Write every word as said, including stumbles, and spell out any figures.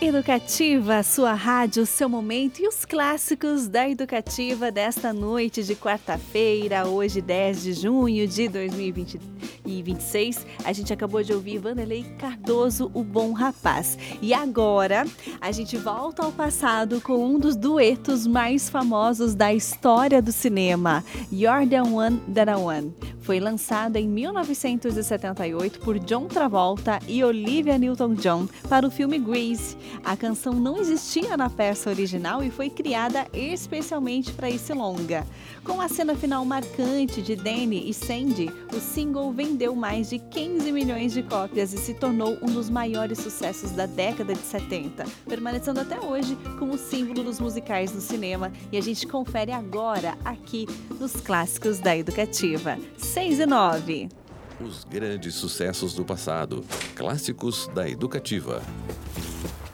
Educativa, sua rádio, seu momento e os clássicos da Educativa desta noite de quarta-feira, hoje dez de junho de dois mil e vinte e vinte e seis. A gente acabou de ouvir Vanderlei Cardoso, O Bom Rapaz. E agora a gente volta ao passado com um dos duetos mais famosos da história do cinema, You're the One That I Want. Foi lançado em mil novecentos e setenta e oito por John Travolta e Olivia Newton-John para o filme Grease. A canção não existia na peça original e foi criada especialmente para esse longa. Com a cena final marcante de Danny e Sandy, o single vendeu mais de quinze milhões de cópias e se tornou um dos maiores sucessos da década de setenta, permanecendo até hoje como símbolo dos musicais no cinema. E a gente confere agora aqui nos clássicos da Educativa. seis e nove. Os grandes sucessos do passado. Clássicos da Educativa.